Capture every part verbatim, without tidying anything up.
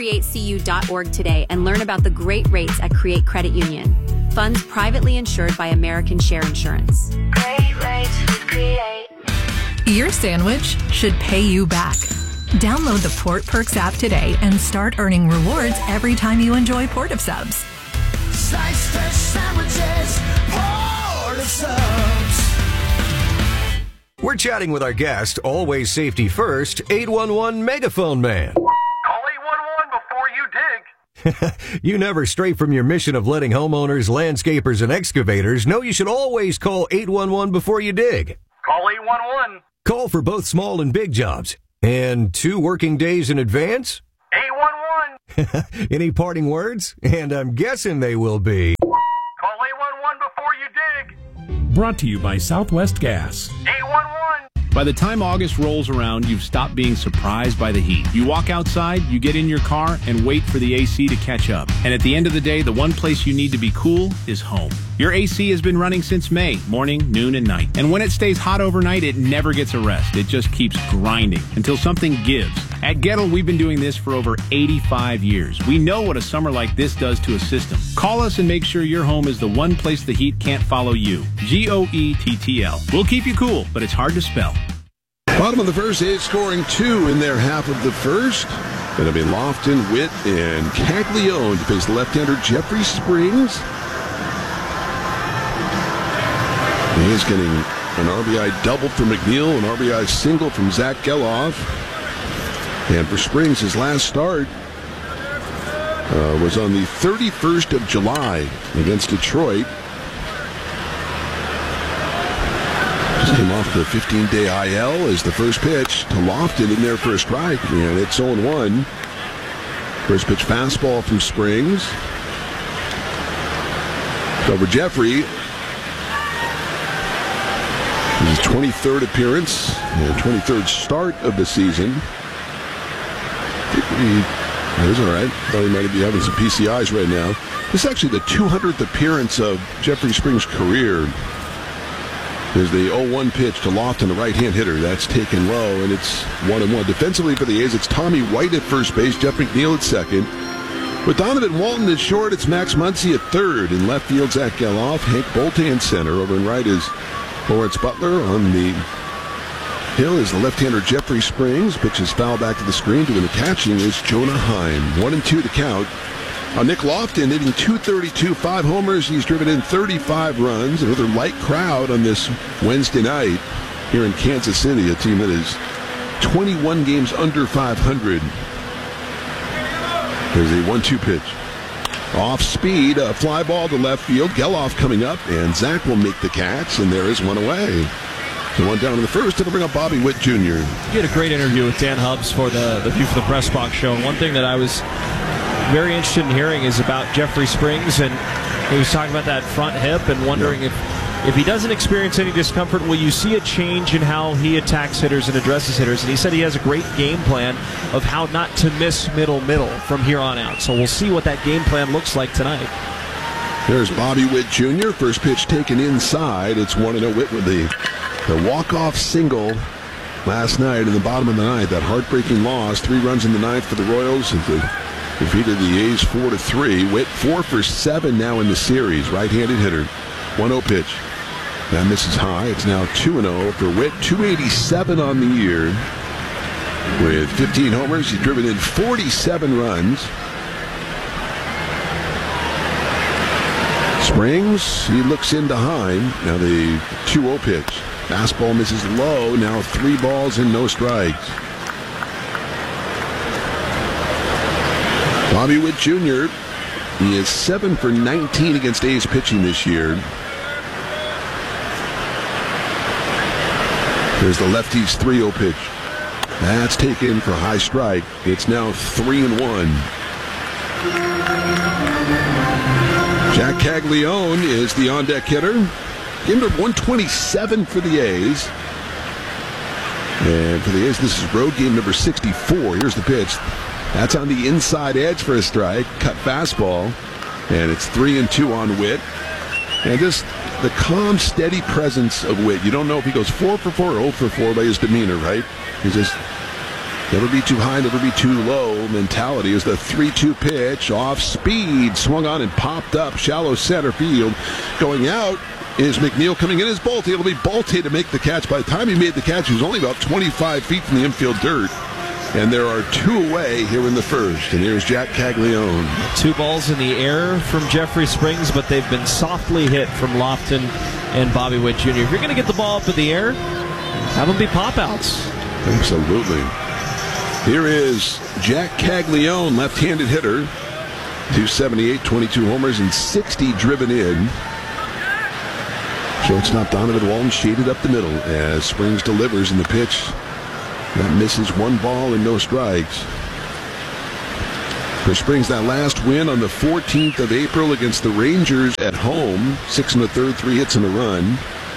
create c u dot org today and learn about the great rates at Create Credit Union. Funds privately insured by American Share Insurance. Great rates with Create. Your sandwich should pay you back. Download the Port Perks app today and start earning rewards every time you enjoy Port of Subs. Slice fresh sandwiches, Port of Subs. We're chatting with our guest, Always Safety First, eight one one Megaphone Man. Call eight one one before you dig. You never stray from your mission of letting homeowners, landscapers, and excavators know you should always call eight one one before you dig. Call eight one one. Call for both small and big jobs. And two working days in advance? eight one one. Any parting words? And I'm guessing they will be. Call eight one one before you dig. Brought to you by Southwest Gas. eight one one. By the time August rolls around, you've stopped being surprised by the heat. You walk outside, you get in your car, and wait for the A C to catch up. And at the end of the day, the one place you need to be cool is home. Your A C has been running since May, morning, noon, and night. And when it stays hot overnight, it never gets a rest. It just keeps grinding until something gives. At Gettle, we've been doing this for over eighty-five years. We know what a summer like this does to a system. Call us and make sure your home is the one place the heat can't follow you. G O E T T L. We'll keep you cool, but it's hard to spell. Bottom of the first, is scoring two in their half of the first. Going to be Lofton, Witt, and Caglione to face left-hander Jeffrey Springs. He is getting an R B I double from McNeil, an R B I single from Zach Geloff. And for Springs, his last start uh, was on the thirty-first of July against Detroit. Just came off the fifteen-day I L as the first pitch to Lofton in there for a strike, and it's oh one. First pitch fastball from Springs. Over Jeffrey. His twenty-third appearance and twenty-third start of the season. He was all right. Thought he might be having some P C Is right now. This is actually the two hundredth appearance of Jeffrey Springs' career. There's the oh one pitch to Lofton, the right-hand hitter. That's taken low, and it's one and one. Defensively for the A's, it's Tommy White at first base, Jeff McNeil at second. With Donovan Walton at short, it's Max Muncy at third. In left field, Zach Geloff, Hank Bolte in center. Over in right is Lawrence Butler. On the hill is the left-hander Jeffrey Springs. Pitches foul back to the screen. Doing the catching is Jonah Heim. One and two to count. Uh, Nick Lofton hitting two thirty-two, five homers. He's driven in thirty-five runs. Another light crowd on this Wednesday night here in Kansas City, a team that is twenty-one games under five hundred. There's a one two pitch. Off speed, a fly ball to left field. Geloff coming up, and Zach will make the catch, and there is one away. So one down in the first, it'll bring up Bobby Witt Junior You had a great interview with Dan Hubbs for the, the View from the Press Box show, and one thing that I was very interested in hearing is about Jeffrey Springs, and he was talking about that front hip and wondering yeah. if if he doesn't experience any discomfort, will you see a change in how he attacks hitters and addresses hitters? And he said he has a great game plan of how not to miss middle-middle from here on out. So we'll see what that game plan looks like tonight. There's Bobby Witt Junior First pitch taken inside. It's one and oh. Witt with the, the walk-off single last night in the bottom of the ninth. That heartbreaking loss. Three runs in the ninth for the Royals. And the defeated the A's four to three. Witt four for seven now in the series. Right-handed hitter. one oh pitch. That misses high. It's now two and oh for Witt. two eighty-seven on the year. With fifteen homers, he's driven in forty-seven runs. Springs, he looks into Heim. Now the two oh pitch. Fastball misses low. Now three balls and no strikes. Bobby Witt Junior He is seven for nineteen against A's pitching this year. There's the lefty's three oh pitch. That's taken for a high strike. It's now three and one. Jack Caglione is the on-deck hitter. Game number one twenty-seven for the A's. And for the A's, this is road game number sixty-four. Here's the pitch. That's on the inside edge for a strike. Cut fastball. And it's three and two on Witt. And just the calm, steady presence of Witt. You don't know if he goes four for four or oh for four by his demeanor, right? He's just Never be too high, never be too low mentality is the three two pitch. Off speed, swung on and popped up. Shallow center field. Going out is McNeil. Coming in is Bolte. It'll be Bolte to make the catch. By the time he made the catch, he was only about twenty-five feet from the infield dirt. And there are two away here in the first. And here's Jack Caglione. Two balls in the air from Jeffrey Springs, but they've been softly hit from Lofton and Bobby Witt Junior If you're going to get the ball up in the air, have them be pop-outs. Absolutely. Here is Jack Caglione, left-handed hitter. two seventy-eight, twenty-two homers, and sixty driven in. Shortstop Donovan Walton shaded up the middle as Springs delivers in the pitch. That misses one ball and no strikes. For Springs, that last win on the fourteenth of April against the Rangers at home. Six and a third, three hits and a run.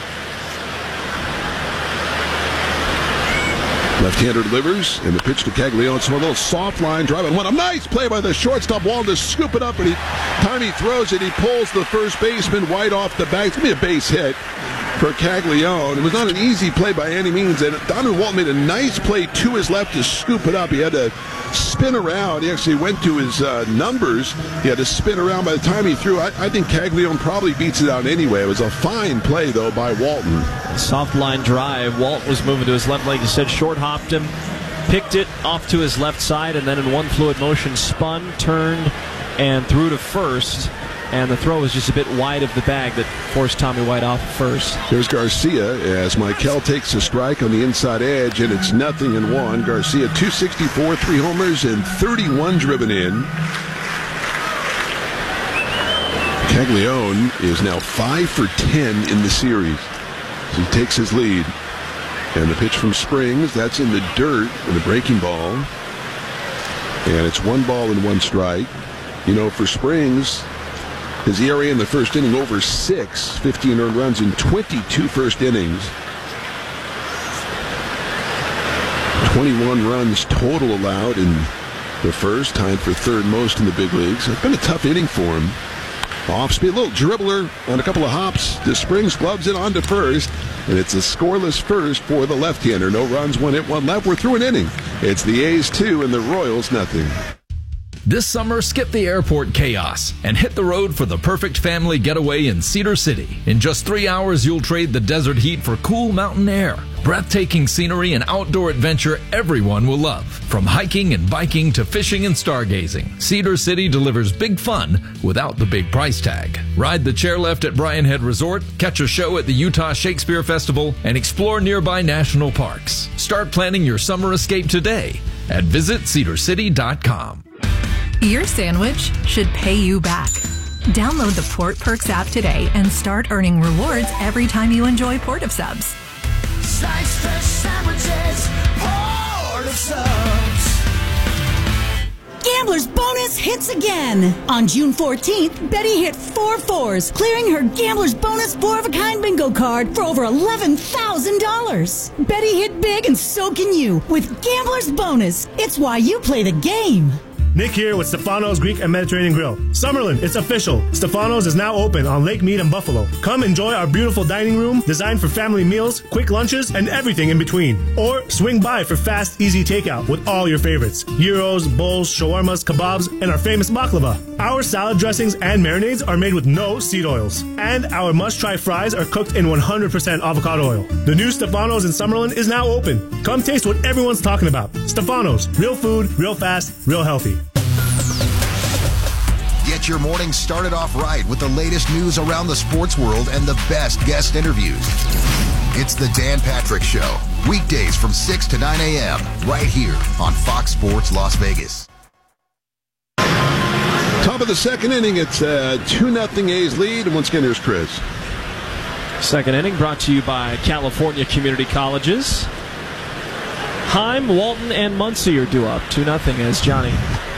Left-hander delivers, and the pitch to Caglione. So a little soft line drive and one. A nice play by the shortstop Walton to scoop it up, and he, time he throws it, he pulls the first baseman White off the back. It's going to be a base hit for Caglione. It was not an easy play by any means, and Donovan Walton made a nice play to his left to scoop it up. He had to spin around. He actually went to his uh, numbers. He had to spin around. By the time he threw, I, I think Caglione probably beats it out anyway. It was a fine play, though, by Walton. Soft line drive. Walton was moving to his left leg. He said short hopped him, picked it off to his left side, and then in one fluid motion spun, turned, and threw to first. And the throw was just a bit wide of the bag that forced Tommy White off first. There's Garcia as Michael takes a strike on the inside edge, and it's nothing in one. Garcia, two sixty-four, three homers, and thirty-one driven in. Caglione is now five for ten in the series. He takes his lead. And the pitch from Springs, that's in the dirt with a breaking ball. And it's one ball and one strike. You know, for Springs, his E R A in the first inning over six, fifteen earned runs in twenty-two first innings. twenty-one runs total allowed in the first, tied for third most in the big leagues. It's been a tough inning for him. Off speed, a little dribbler on a couple of hops. The Springs gloves it on to first, and it's a scoreless first for the left-hander. No runs, one hit, one left. We're through an inning. It's the A's two and the Royals nothing. This summer, skip the airport chaos and hit the road for the perfect family getaway in Cedar City. In just three hours, you'll trade the desert heat for cool mountain air. Breathtaking scenery and outdoor adventure everyone will love. From hiking and biking to fishing and stargazing, Cedar City delivers big fun without the big price tag. Ride the chairlift at Bryan Head Resort, catch a show at the Utah Shakespeare Festival, and explore nearby national parks. Start planning your summer escape today at visit cedar city dot com. Your sandwich should pay you back. Download the Port Perks app today and start earning rewards every time you enjoy Port of Subs. Slice fresh sandwiches, Port of Subs. Gambler's Bonus hits again. On June fourteenth, Betty hit four fours, clearing her Gambler's Bonus four-of-a-kind bingo card for over eleven thousand dollars. Betty hit big and so can you with Gambler's Bonus. It's why you play the game. Nick here with Stefano's Greek and Mediterranean Grill. Summerlin, it's official. Stefano's is now open on Lake Mead and Buffalo. Come enjoy our beautiful dining room designed for family meals, quick lunches, and everything in between. Or swing by for fast, easy takeout with all your favorites. Gyros, bowls, shawarmas, kebabs, and our famous baklava. Our salad dressings and marinades are made with no seed oils. And our must-try fries are cooked in one hundred percent avocado oil. The new Stefano's in Summerlin is now open. Come taste what everyone's talking about. Stefano's, real food, real fast, real healthy. Get your morning started off right with the latest news around the sports world and the best guest interviews. It's the Dan Patrick Show, weekdays from six to nine a.m. right here on Fox Sports Las Vegas. Top of the second inning, it's a two nothing A's lead, and once again, here's Chris. Second inning brought to you by California Community Colleges. Heim, Walton, and Muncie are due up two nothing as Johnny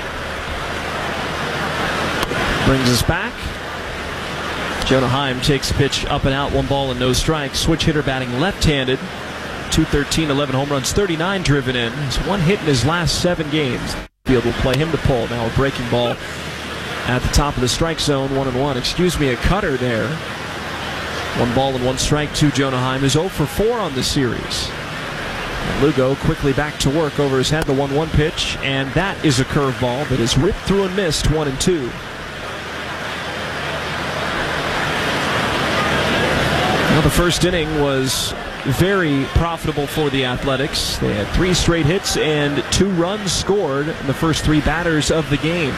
brings us back. Jonah Heim takes a pitch up and out, one ball and no strikes. Switch hitter batting left-handed. two thirteen, eleven home runs, thirty-nine driven in. He's one hit in his last seven games. Field will play him to pull. Now a breaking ball at the top of the strike zone, one and one. Excuse me, a cutter there. One ball and one strike to Jonah Heim, who's oh for four on the series. And Lugo quickly back to work over his head, the one one pitch, and that is a curveball that is ripped through and missed, one and two. Now the first inning was very profitable for the Athletics. They had three straight hits and two runs scored in the first three batters of the game.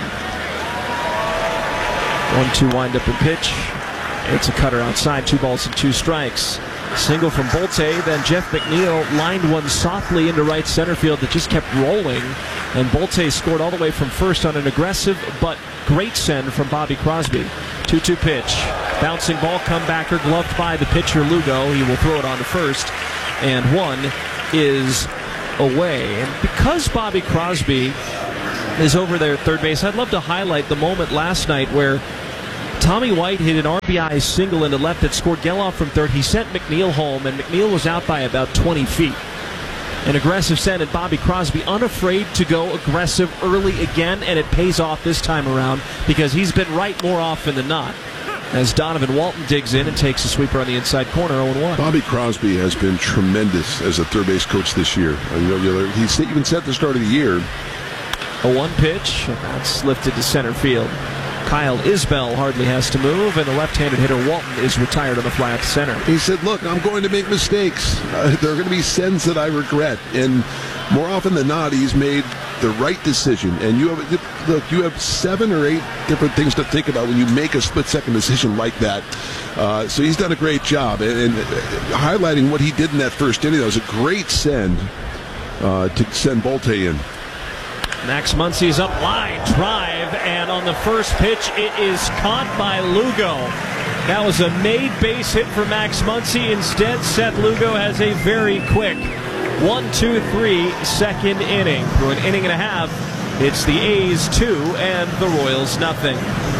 one two wind up and pitch. It's a cutter outside, two balls and two strikes. Single from Bolte, then Jeff McNeil lined one softly into right center field that just kept rolling, and Bolte scored all the way from first on an aggressive but great send from Bobby Crosby. two two pitch. Bouncing ball, comebacker, gloved by the pitcher Lugo. He will throw it on to first, and one is away. And because Bobby Crosby is over there at third base, I'd love to highlight the moment last night where Tommy White hit an R B I single into left that scored Geloff from third. He sent McNeil home, and McNeil was out by about twenty feet. An aggressive send, and Bobby Crosby unafraid to go aggressive early again, and it pays off this time around because he's been right more often than not. As Donovan Walton digs in and takes a sweeper on the inside corner, oh one. Bobby Crosby has been tremendous as a third base coach this year. You know, he's even set the start of the year. A one pitch, and that's lifted to center field. Kyle Isbell hardly has to move, and the left-handed hitter Walton is retired on the fly at center. He said, look, I'm going to make mistakes. Uh, there are going to be sends that I regret. And more often than not, he's made the right decision. And you have, look, you have seven or eight different things to think about when you make a split-second decision like that. Uh, so he's done a great job. And, and highlighting what he did in that first inning, that was a great send uh, to send Bolte in. Max Muncy's up line, drive, and on the first pitch, it is caught by Lugo. That was a made base hit for Max Muncy. Instead, Seth Lugo has a very quick one two three second inning. Through an inning and a half, it's the A's two and the Royals nothing.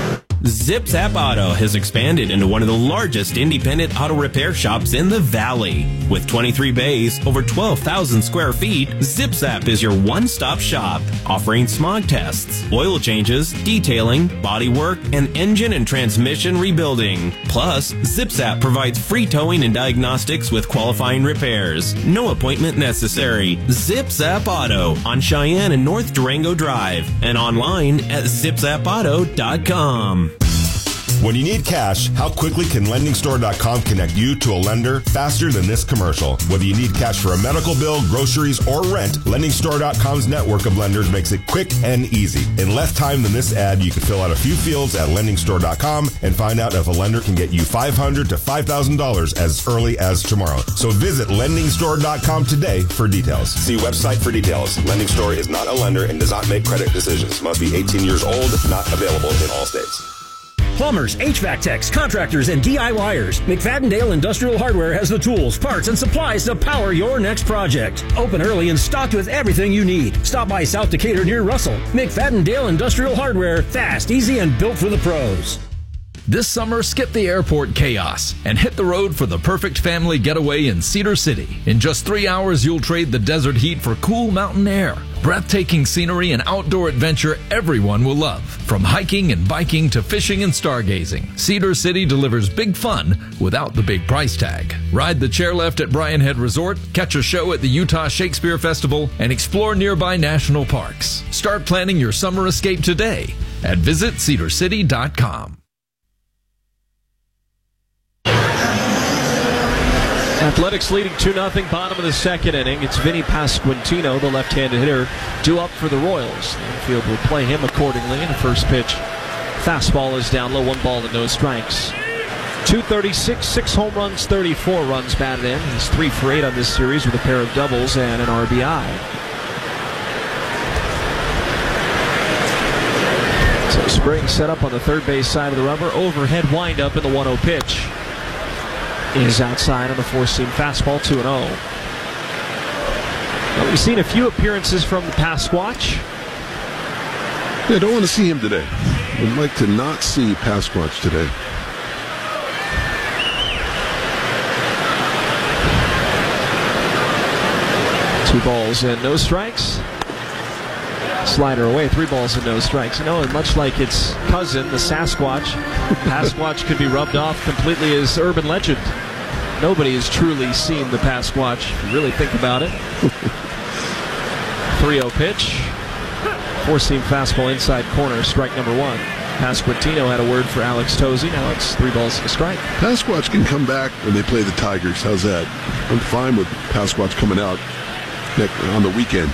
ZipZap Auto has expanded into one of the largest independent auto repair shops in the Valley. With twenty-three bays, over twelve thousand square feet, ZipZap is your one-stop shop, offering smog tests, oil changes, detailing, body work, and engine and transmission rebuilding. Plus, ZipZap provides free towing and diagnostics with qualifying repairs. No appointment necessary. ZipZap Auto on Cheyenne and North Durango Drive, and online at zip zap auto dot com. When you need cash, how quickly can lending store dot com connect you to a lender faster than this commercial? Whether you need cash for a medical bill, groceries, or rent, lending store dot com's network of lenders makes it quick and easy. In less time than this ad, you can fill out a few fields at lending store dot com and find out if a lender can get you five hundred dollars to five thousand dollars as early as tomorrow. So visit lending store dot com today for details. See website for details. Lending Store is not a lender and does not make credit decisions. Must be eighteen years old, not available in all states. Plumbers, H V A C techs, contractors, and DIYers. McFadden-Dale Industrial Hardware has the tools, parts, and supplies to power your next project. Open early and stocked with everything you need. Stop by South Decatur near Russell. McFadden-Dale Industrial Hardware. Fast, easy, and built for the pros. This summer, skip the airport chaos and hit the road for the perfect family getaway in Cedar City. In just three hours, you'll trade the desert heat for cool mountain air. Breathtaking scenery and outdoor adventure everyone will love. From hiking and biking to fishing and stargazing, Cedar City delivers big fun without the big price tag. Ride the chairlift at Brian Head Resort, catch a show at the Utah Shakespeare Festival, and explore nearby national parks. Start planning your summer escape today at visit cedar city dot com. Athletics leading two nothing, bottom of the second inning. It's Vinny Pasquantino, the left-handed hitter, due up for the Royals. The infield will play him accordingly in the first pitch. Fastball is down low, one ball and no strikes. two thirty-six, six home runs, thirty-four runs batted in. He's three for eight on this series with a pair of doubles and an R B I. So Springs set up on the third base side of the rubber. Overhead windup in the one oh pitch. Is outside on the four-seam fastball, two and oh. Well, we've seen a few appearances from the Pasquatch. Yeah, I don't want to see him today. I'd like to not see Pasquatch today. Two balls and no strikes. Slider away, three balls and no strikes. You know, and much like its cousin, the Sasquatch, Pasquatch could be rubbed off completely as urban legend. nobody has truly seen the Pasquatch, if you really think about it. three oh pitch. Four-seam fastball inside corner, strike number one. Pasquantino had a word for Alex Tozzi. Now it's three balls and a strike. Pasquatch can come back when they play the Tigers. How's that? I'm fine with Pasquatch coming out on the weekend.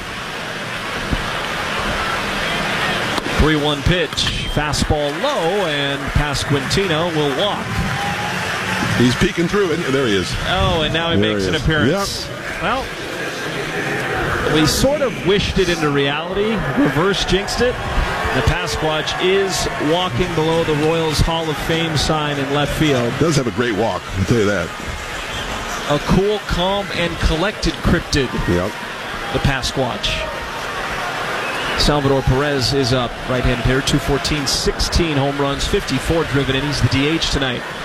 three one pitch. Fastball low, and Pasquantino will walk. He's peeking through it. There he is. Oh, and now he there makes he an is. appearance. Yep. Well, we sort of wished it into reality. Reverse jinxed it. The Pasquatch is walking below the Royals Hall of Fame sign in left field. Does have a great walk, I'll tell you that. A cool, calm, and collected cryptid. Yep. The Pasquatch. Salvador Perez is up. Right-handed hitter, two fourteen, sixteen home runs, fifty-four driven innings. The D H tonight.